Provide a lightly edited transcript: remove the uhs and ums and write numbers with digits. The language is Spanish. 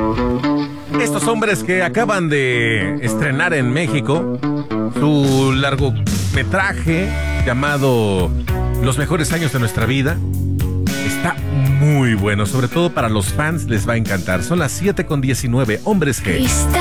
Estos hombres que acaban de estrenar en México su largometraje llamado Los mejores años de nuestra vida. Está muy bueno, sobre todo para los fans les va a encantar. Son las 7:19, Hombres G.